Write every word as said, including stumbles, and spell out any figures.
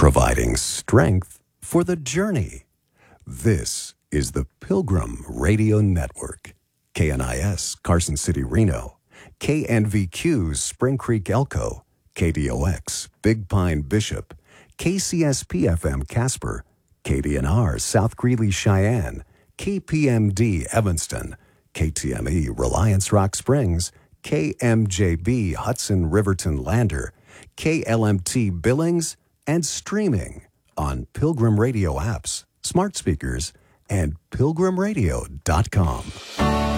providing strength for the journey. This is the Pilgrim Radio Network. K N I S, Carson City, Reno. K N V Q, Spring Creek, Elko. K D O X, Big Pine, Bishop. K C S P F M, Casper. K D N R, South Greeley, Cheyenne. K P M D, Evanston. K T M E, Reliance Rock Springs. K M J B, Hudson Riverton, Lander. K L M T, Billings, and streaming on Pilgrim Radio apps, smart speakers, and pilgrim radio dot com.